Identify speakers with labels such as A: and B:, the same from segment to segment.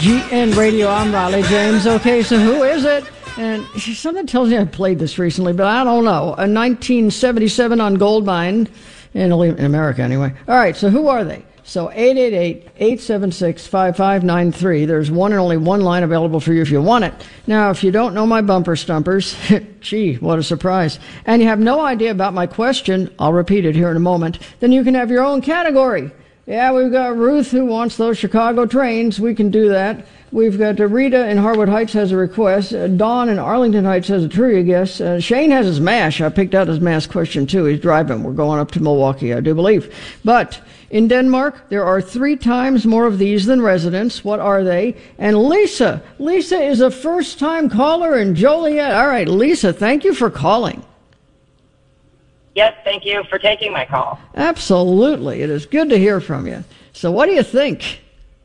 A: WGN Radio. I'm Riley James. Okay, so who is it? And something tells me I played this recently, but I don't know. A 1977 on Goldmine, in America anyway. All right, so who are they? So 888-876-5593. There's one and only one line available for you if you want it. Now, if you don't know my bumper stumpers, gee, what a surprise, and you have no idea about my question, I'll repeat it here in a moment, then you can have your own category. Yeah, we've got Ruth who wants those Chicago trains. We can do that. We've got Rita in Harwood Heights has a request. Dawn in Arlington Heights has a trivia guess. Shane has his MASH. I picked out his MASH question, too. He's driving. We're going up to Milwaukee, I do believe. But in Denmark, there are 3 times more of these than residents. What are they? And Lisa is a first-time caller in Joliet. All right, Lisa, thank you for calling.
B: Yes, thank you for taking my call.
A: Absolutely. It is good to hear from you. So what do you think?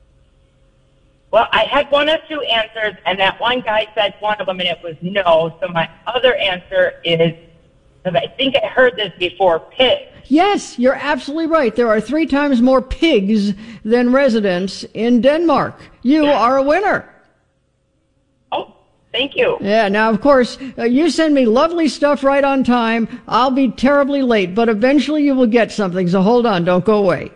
B: Well, I had one of 2 answers, and that one guy said one of them, and it was no. So my other answer is, because I think I heard this before, pig.
A: Yes, you're absolutely right. There are 3 times more pigs than residents in Denmark. You are a winner.
B: Oh, thank you.
A: Yeah, now, of course, you send me lovely stuff right on time. I'll be terribly late, but eventually you will get something, so hold on, don't go away.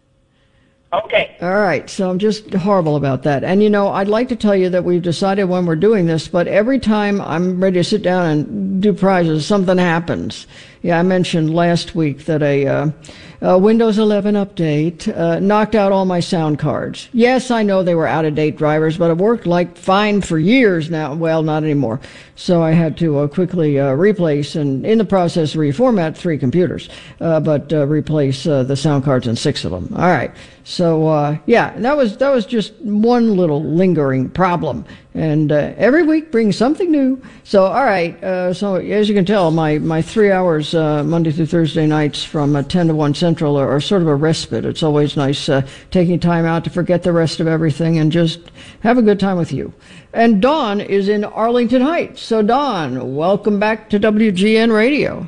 B: Okay.
A: All right, so I'm just horrible about that. And, you know, I'd like to tell you that we've decided when we're doing this, but every time I'm ready to sit down and do prizes, something happens. Yeah, I mentioned last week that a Windows 11 update knocked out all my sound cards. Yes, I know they were out-of-date drivers, but it worked like fine for years now. Well, not anymore. So I had to quickly replace and, in the process, reformat 3 computers, but replace the sound cards in 6 of them. All right. So, yeah, that was just one little lingering problem. And every week brings something new. So, all right. So, as you can tell, my 3 hours Monday through Thursday nights from 10 to 1 Central are sort of a respite. It's always nice taking time out to forget the rest of everything and just have a good time with you. And Dawn is in Arlington Heights. So, Dawn, welcome back to WGN Radio.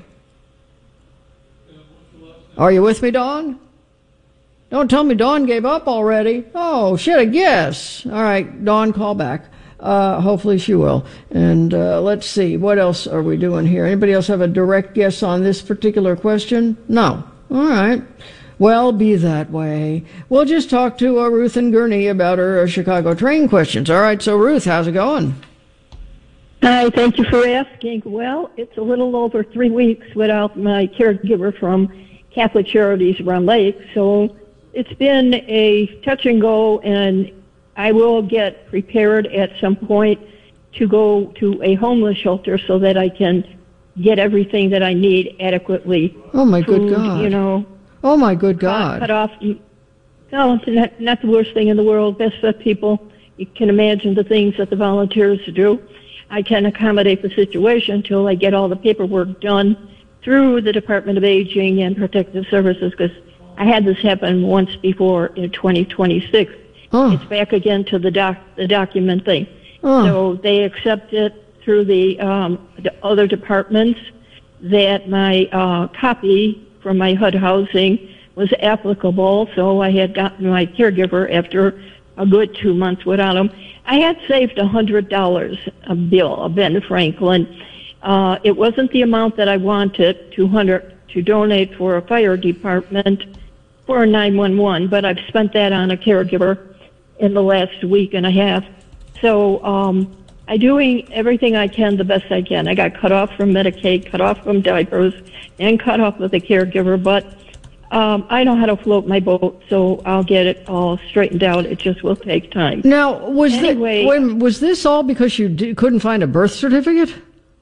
A: Are you with me, Dawn? Don't tell me Dawn gave up already. Oh, shit, a guess. All right, Dawn, call back. Hopefully she will. And let's see, what else are we doing here? Anybody else have a direct guess on this particular question? No. All right. Well, be that way. We'll just talk to Ruth and Gurney about her Chicago train questions. All right, so Ruth, how's it going?
C: Hi, thank you for asking. Well, it's a little over 3 weeks without my caregiver from Catholic Charities Round Lake, so it's been a touch and go, and I will get prepared at some point to go to a homeless shelter so that I can get everything that I need adequately.
A: Oh, my
C: Food,
A: good God.
C: You know.
A: Oh, my good God.
C: Cut off. No, not the worst thing in the world. Best for people. You can imagine the things that the volunteers do. I can accommodate the situation until I get all the paperwork done through the Department of Aging and Protective Services, because I had this happen once before in 2026.
A: Oh.
C: It's back again to the document thing.
A: Oh.
C: So they accept it through the other departments that my copy from my HUD housing was applicable. So I had gotten my caregiver after a good 2 months without him. I had saved $100 a bill of Ben Franklin. It wasn't the amount that I wanted, $200 to donate for a fire department for 911, but I've spent that on a caregiver in the last week and a half. So I'm doing everything I can the best I can. I got cut off from Medicaid, cut off from diapers, and cut off with a caregiver, but I know how to float my boat, so I'll get it all straightened out. It just will take time.
A: Now, was this all because you couldn't find a birth certificate?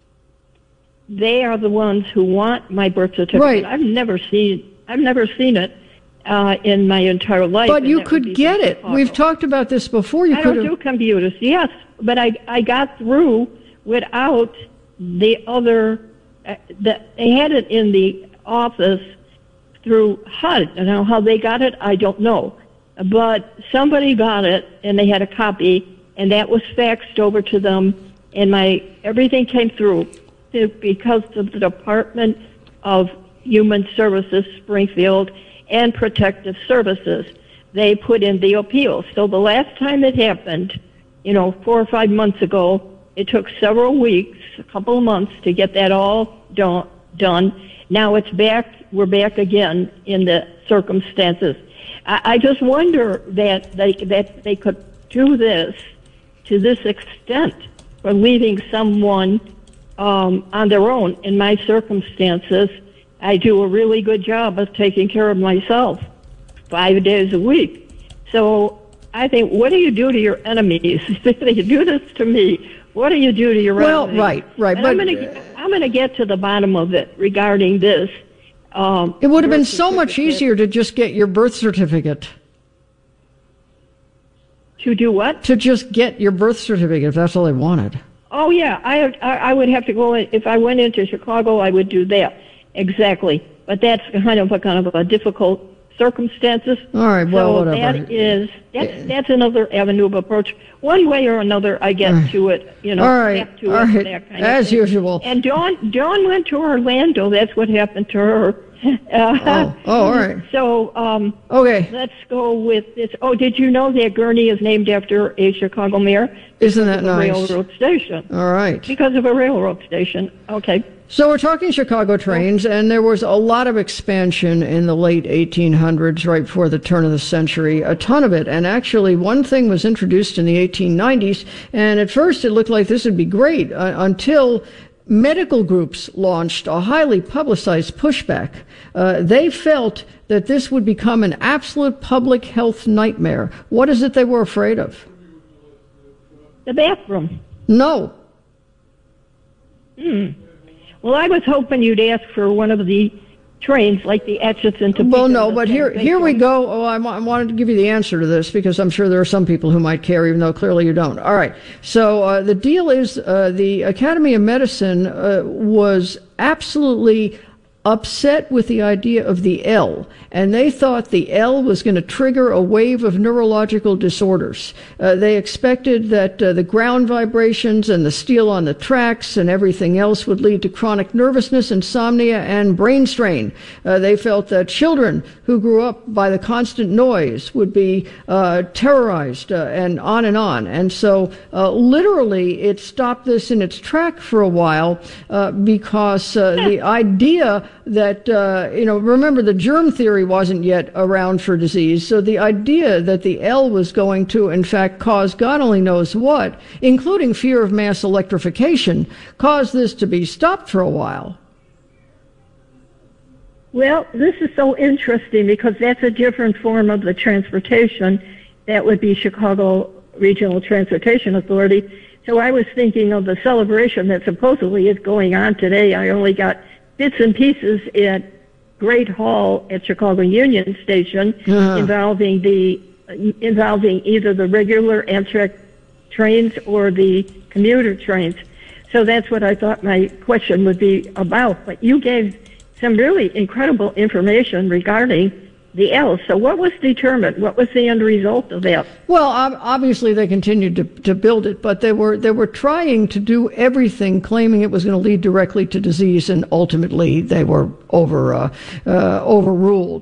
C: They are the ones who want my birth certificate.
A: Right.
C: I've never seen it in my entire life.
A: But you could get it. We've talked about this before.
C: I don't do computers, yes, but I got through without the other. They had it in the office through HUD. Now, how they got it, I don't know. But somebody got it, and they had a copy, and that was faxed over to them, and everything came through because of the Department of Human Services, Springfield, and Protective Services. they put in the appeal. So the last time it happened, 4 or 5 months ago, it took several weeks, a couple of months to get that all done. Now it's back. We're back again in the circumstances. I just wonder that they could do this to this extent, for leaving someone on their own. In my circumstances, I do a really good job of taking care of myself 5 days a week. So I think, what do you do to your enemies? If you do this to me, what do you do to your enemies?
A: Well, right.
C: And I'm going to get to the bottom of it regarding this.
A: It would have been so much easier to just get your birth certificate.
C: To do what?
A: To just get your birth certificate, if that's all they wanted.
C: Oh, yeah. I would have to go in. If I went into Chicago, I would do that. Exactly. But that's kind of a difficult circumstances.
A: All right, well,
C: so
A: whatever.
C: That's another avenue of approach. One way or another, I get to it.
A: All right,
C: that kind
A: as
C: of thing.
A: usual.
C: And Dawn went to Orlando. That's what happened to her.
A: All right.
C: So,
A: okay.
C: Let's go with this. Oh, did you know that Gurnee is named after a Chicago mayor?
A: Isn't that nice?
C: Railroad station.
A: All right.
C: Because of a railroad station. Okay.
A: So we're talking Chicago trains, and there was a lot of expansion in the late 1800s, right before the turn of the century, a ton of it. And actually, one thing was introduced in the 1890s, and at first it looked like this would be great until medical groups launched a highly publicized pushback. They felt that this would become an absolute public health nightmare. What is it they were afraid of?
C: The bathroom.
A: No.
C: Well, I was hoping you'd ask for one of the trains, like the Atchison to.
A: Well, no, but here we go. Oh, I wanted to give you the answer to this because I'm sure there are some people who might care, even though clearly you don't. All right. So the deal is the Academy of Medicine was absolutely upset with the idea of the L, and they thought the L was going to trigger a wave of neurological disorders. They expected that the ground vibrations and the steel on the tracks and everything else would lead to chronic nervousness, insomnia, and brain strain. They felt that children who grew up by the constant noise would be terrorized, and on and on. And so literally it stopped this in its track for a while because the idea that, remember the germ theory wasn't yet around for disease. So the idea that the L was going to, in fact, cause God only knows what, including fear of mass electrification, caused this to be stopped for a while.
C: Well, this is so interesting because that's a different form of the transportation. That would be Chicago Regional Transportation Authority. So I was thinking of the celebration that supposedly is going on today. I only got bits and pieces at Great Hall at Chicago Union Station involving either the regular Amtrak trains or the commuter trains. So that's what I thought my question would be about. But you gave some really incredible information regarding the L. So what was determined? What was the end result of that?
A: Well, obviously they continued to build it, but they were trying to do everything, claiming it was going to lead directly to disease, and ultimately they were overruled.